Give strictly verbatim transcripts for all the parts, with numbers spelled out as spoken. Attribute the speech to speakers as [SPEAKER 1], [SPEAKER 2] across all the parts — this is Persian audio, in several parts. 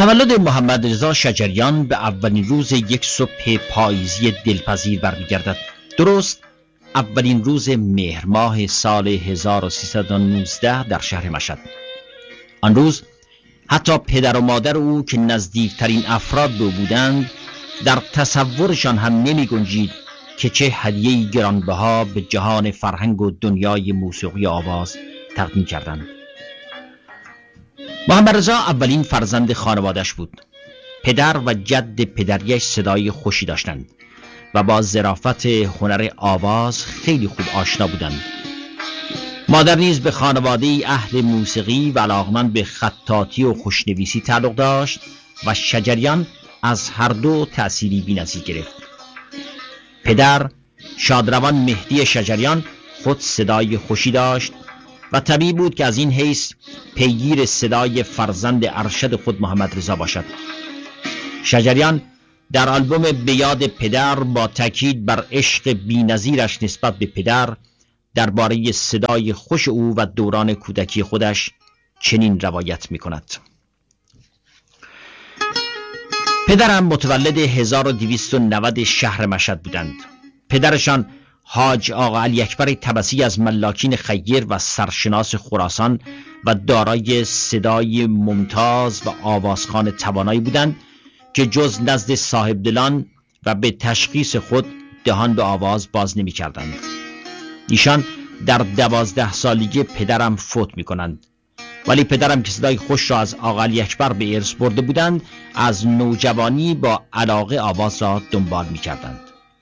[SPEAKER 1] تولد محمد رضا شجریان به اولین روز یک صبح پاییزی دلپذیر برمیگردد. درست اولین روز مهر ماه سال هزار و سیصد و نوزده در شهر مشهد. آن روز حتی پدر و مادر او که نزدیکترین افراد به او بودند در تصورشان هم نمی گنجید که چه هدیه‌ای گرانبها به جهان فرهنگ و دنیای موسیقی آواز تقدیم کردند. محمد رضا اولین فرزند خانوادش بود. پدر و جد پدریش صدای خوشی داشتند و با ظرافت هنر آواز خیلی خوب آشنا بودند. مادر نیز به خانواده اهل موسیقی و علاقمند به خطاطی و خوشنویسی تعلق داشت و شجریان از هر دو تأثیری بی‌نظیر گرفت. پدر شادروان مهدی شجریان خود صدای خوشی داشت و طبیعی بود که از این حیث پیگیر صدای فرزند ارشد خود محمد رضا باشد. شجریان در آلبوم به یاد پدر با تاکید بر عشق بی‌نظیرش نسبت به پدر درباره صدای خوش او و دوران کودکی خودش چنین روایت می‌کند: پدرم متولد هزار و دویست و نود شهر مشهد بودند. پدرشان حاج آقا علی اکبر طبسی از ملاکین خیر و سرشناس خراسان و دارای صدای ممتاز و آوازخوان توانایی بودند که جز نزد صاحب دلان و به تشخیص خود دهان به آواز باز نمی کردند. ایشان در دوازده سالگی پدرم فوت می کنند، ولی پدرم که صدای خوش را از آقا علی اکبر به ارث برده بودند از نوجوانی با علاقه آواز را دنبال می کردند.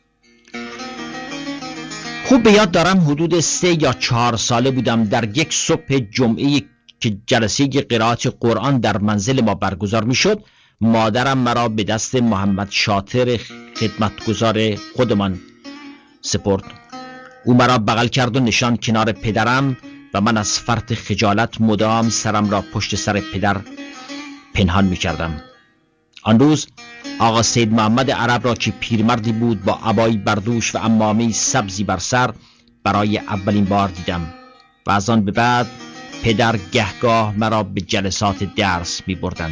[SPEAKER 1] خوب به یاد دارم حدود سه یا چهار ساله بودم. در یک صبح جمعه که جلسه قرائت قرآن در منزل ما برگزار می شد، مادرم مرا به دست محمد شاطر خدمتگزار خودمان سپرد. او مرا بغل کرد و نشان کنار پدرم و من از فرط خجالت مدام سرم را پشت سر پدر پنهان می کردم. آن روز آقا سید محمد عرب را که پیرمردی بود با عبایی بردوش و عمامه سبزی بر سر برای اولین بار دیدم و از آن به بعد پدر گهگاه مرا به جلسات درس می بردند.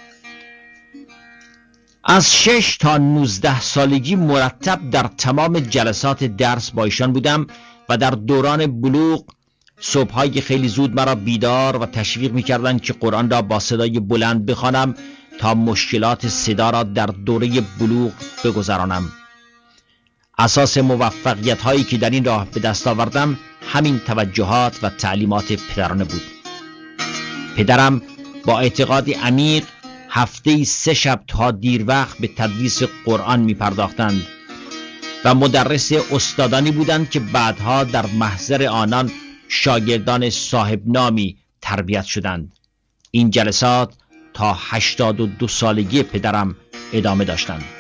[SPEAKER 1] از شش تا نوزده سالگی مرتب در تمام جلسات درس با ایشان بودم و در دوران بلوغ صبح‌های خیلی زود مرا بیدار و تشویق می‌کردند که قرآن را با صدای بلند بخوانم تا مشکلات صدا را در دوره بلوغ بگذرانم. اساس موفقیت هایی که در این راه به دست آوردم همین توجهات و تعلیمات پدرانه بود. پدرم با اعتقاد عمیق هفته‌ای سه شب تا دیر وقت به تدریس قرآن می پرداختند و مدرس استادانی بودند که بعدها در محضر آنان شاگردان صاحب نامی تربیت شدند. این جلسات تا هشتاد و دو سالگی پدرم ادامه داشتند.